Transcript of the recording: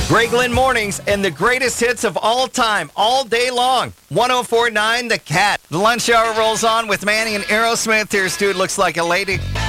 Greg Lynn Mornings and the greatest hits of all time, all day long. 104.9 The Cat. The lunch hour rolls on with Manny and Aerosmith. Here's Dude Looks Like a Lady.